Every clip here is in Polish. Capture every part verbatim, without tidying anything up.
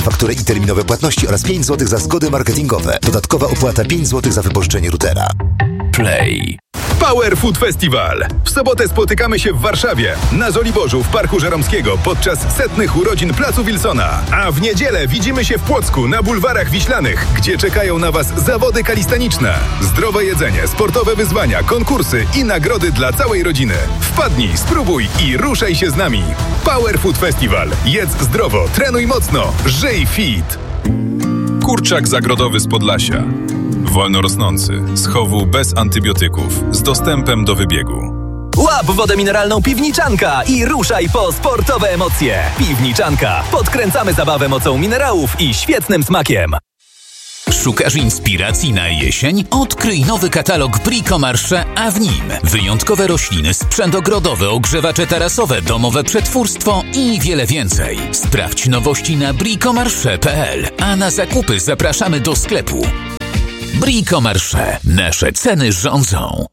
faktury i terminowe płatności oraz pięć złotych za zgody marketingowe. Dodatkowa opłata pięć złotych za wypożyczenie routera. Play. Power Food Festival. W sobotę spotykamy się w Warszawie, na Żoliborzu w Parku Żeromskiego podczas setnych urodzin Placu Wilsona. A w niedzielę widzimy się w Płocku na bulwarach Wiślanych, gdzie czekają na Was zawody kalistaniczne. Zdrowe jedzenie, sportowe wyzwania, konkursy i nagrody dla całej rodziny. Wpadnij, spróbuj i ruszaj się z nami. Power Food Festival. Jedz zdrowo, trenuj mocno, żyj fit. Kurczak zagrodowy z Podlasia. Wolno rosnący, z chowu bez antybiotyków, z dostępem do wybiegu. Łap wodę mineralną Piwniczanka i ruszaj po sportowe emocje. Piwniczanka. Podkręcamy zabawę mocą minerałów i świetnym smakiem. Szukasz inspiracji na jesień? Odkryj nowy katalog Bricomarché, a w nim wyjątkowe rośliny, sprzęt ogrodowy, ogrzewacze tarasowe, domowe przetwórstwo i wiele więcej. Sprawdź nowości na bricomarché kropka p l, a na zakupy zapraszamy do sklepu. Bricomarché. Nasze ceny rządzą.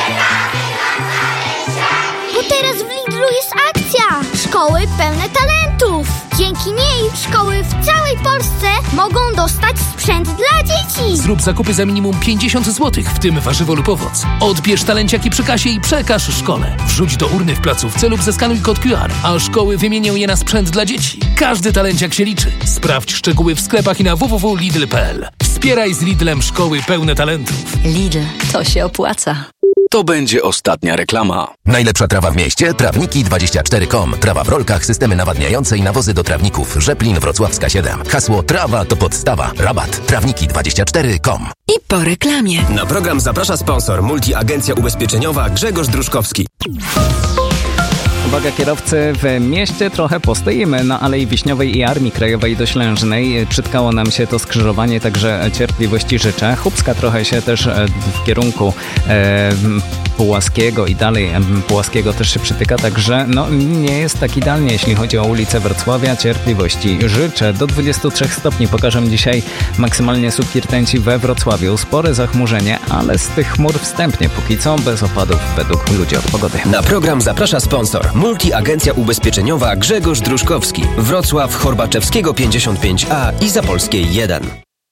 Bo teraz w Lidlu jest akcja! Szkoły pełne talentów! Dzięki niej szkoły w całej Polsce mogą dostać sprzęt dla dzieci! Zrób zakupy za minimum pięćdziesiąt złotych, w tym warzywo lub owoc. Odbierz talenciaki przy kasie i przekaż szkole. Wrzuć do urny w placówce lub zeskanuj kod Q R, a szkoły wymienią je na sprzęt dla dzieci. Każdy talenciak się liczy. Sprawdź szczegóły w sklepach i na w w w kropka lidl kropka p l. Wspieraj z Lidlem szkoły pełne talentów. Lidl, to się opłaca. To będzie ostatnia reklama. Najlepsza trawa w mieście? Trawniki dwadzieścia cztery kropka com. Trawa w rolkach, systemy nawadniające i nawozy do trawników. Rzeplin Wrocławska siedem. Hasło trawa to podstawa. Rabat. Trawniki dwadzieścia cztery kropka com. I po reklamie. Na program zaprasza sponsor Multiagencja Ubezpieczeniowa Grzegorz Druszkowski. Uwaga kierowcy, w mieście trochę postoimy na Alei Wiśniowej i Armii Krajowej do Ślężnej. Przytkało nam się to skrzyżowanie, także cierpliwości życzę. Chłopska trochę się też w kierunku e, Pułaskiego i dalej Pułaskiego też się przytyka, także no nie jest tak idealnie, jeśli chodzi o ulicę Wrocławia. Cierpliwości życzę. Do dwudziestu trzech stopni pokażę dzisiaj maksymalnie sutki rtęci we Wrocławiu. Spore zachmurzenie, ale z tych chmur wstępnie, póki co bez opadów według ludzi od pogody. Na program zaprasza sponsor Multiagencja Ubezpieczeniowa Grzegorz Druszkowski. Wrocław, Horbaczewskiego pięćdziesiąt pięć a i Zapolskiej jeden.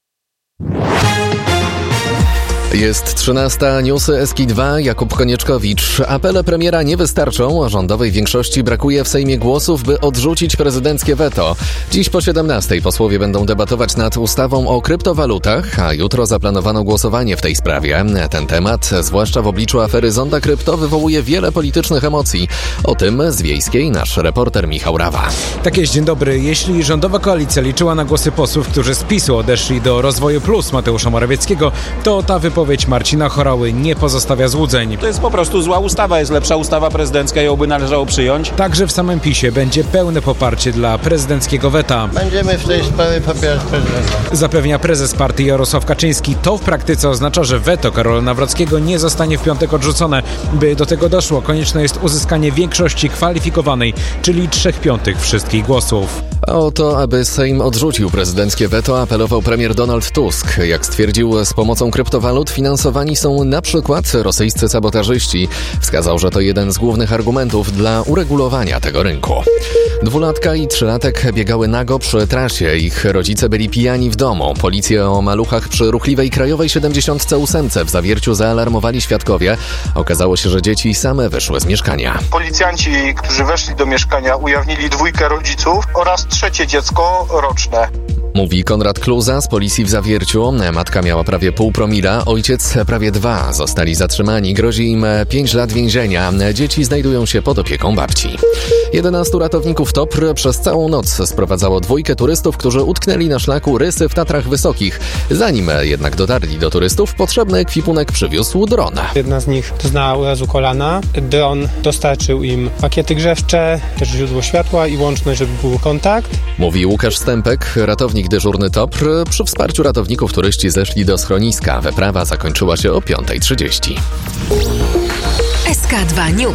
Jest trzynasta, newsy S K dwa, Jakub Konieczkowicz. Apele premiera nie wystarczą, a rządowej większości brakuje w Sejmie głosów, by odrzucić prezydenckie weto. Dziś po siedemnastej posłowie będą debatować nad ustawą o kryptowalutach, a jutro zaplanowano głosowanie w tej sprawie. Ten temat, zwłaszcza w obliczu afery Zonda Krypto, wywołuje wiele politycznych emocji. O tym z Wiejskiej nasz reporter Michał Rawa. Tak jest, dzień dobry. Jeśli rządowa koalicja liczyła na głosy posłów, którzy z PiSu odeszli do Rozwoju Plus Mateusza Morawieckiego, to ta wypowiedź Marcina Horały nie pozostawia złudzeń. To jest po prostu zła ustawa, jest lepsza ustawa prezydencka, ją by należało przyjąć. Także w samym PiSie będzie pełne poparcie dla prezydenckiego weta. Będziemy w tej sprawie popierać prezydenta. Zapewnia prezes partii Jarosław Kaczyński. To w praktyce oznacza, że weto Karola Nawrockiego nie zostanie w piątek odrzucone. By do tego doszło, konieczne jest uzyskanie większości kwalifikowanej, czyli trzech piątych wszystkich głosów. O to, aby Sejm odrzucił prezydenckie weto, apelował premier Donald Tusk. Jak stwierdził, z pomocą kryptowalut finansowani są na przykład rosyjscy sabotażyści. Wskazał, że to jeden z głównych argumentów dla uregulowania tego rynku. Dwulatka i trzylatek biegały nago przy trasie. Ich rodzice byli pijani w domu. Policję o maluchach przy ruchliwej Krajowej siedemdziesiąt osiem w Zawierciu zaalarmowali świadkowie. Okazało się, że dzieci same wyszły z mieszkania. Policjanci, którzy weszli do mieszkania, ujawnili dwójkę rodziców oraz trzecie dziecko roczne. Mówi Konrad Kluza z policji w Zawierciu. Matka miała prawie pół promila, ojciec prawie dwa. Zostali zatrzymani. Grozi im pięć lat więzienia. Dzieci znajdują się pod opieką babci. jedenastu ratowników T O P R przez całą noc sprowadzało dwójkę turystów, którzy utknęli na szlaku Rysy w Tatrach Wysokich. Zanim jednak dotarli do turystów, potrzebny ekwipunek przywiózł dron. Jedna z nich doznała urazu kolana. Dron dostarczył im pakiety grzewcze, też źródło światła i łączność, żeby był kontakt. Mówi Łukasz Stępek, ratownik dyżurny T O P R. Przy wsparciu ratowników turyści zeszli do schroniska. Wyprawa zakończyła się o piąta trzydzieści. S K dwa News.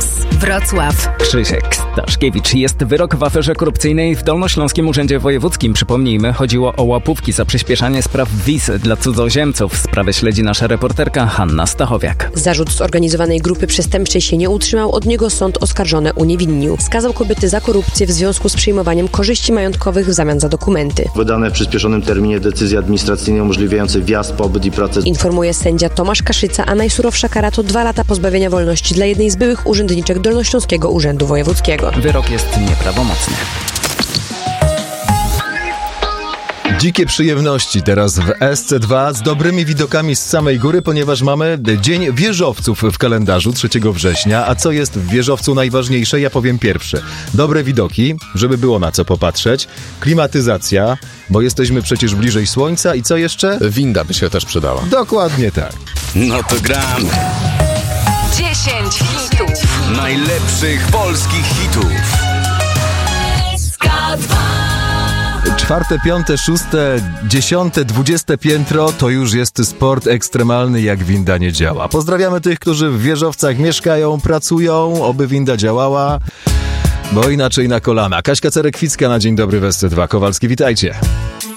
Wrocław. Krzysiek Staszkiewicz. Jest wyrok w aferze korupcyjnej w Dolnośląskim Urzędzie Wojewódzkim. Przypomnijmy, chodziło o łapówki za przyspieszanie spraw wiz dla cudzoziemców. Sprawę śledzi nasza reporterka Hanna Stachowiak. Zarzut zorganizowanej grupy przestępczej się nie utrzymał. Od niego sąd oskarżone uniewinnił. Skazał kobiety za korupcję w związku z przyjmowaniem korzyści majątkowych w zamian za dokumenty. Wydane w przyspieszonym terminie decyzje administracyjne umożliwiające wjazd, pobyt i pracę. Informuje sędzia Tomasz Kaszyca, a najsurowsza kara to dwa lata pozbawienia wolności dla jednej z byłych urzędniczek Dolnośląskiego Urzędu Wojewódzkiego. Wyrok jest nieprawomocny. Dzikie przyjemności teraz w S C dwa z dobrymi widokami z samej góry, ponieważ mamy Dzień Wieżowców w kalendarzu trzeciego września. A co jest w wieżowcu najważniejsze? Ja powiem pierwsze. Dobre widoki, żeby było na co popatrzeć. Klimatyzacja, bo jesteśmy przecież bliżej słońca. I co jeszcze? Winda by się też przydała. Dokładnie tak. No to gramy. dziesięć hitów. Najlepszych polskich hitów. S K dwa. Czwarte, piąte, szóste, dziesiąte, dwudzieste piętro to już jest sport ekstremalny, jak winda nie działa. Pozdrawiamy tych, którzy w wieżowcach mieszkają, pracują, oby winda działała, bo inaczej na kolana. Kaśka Cerekwicka na Dzień Dobry w S C dwa. Kowalski, witajcie.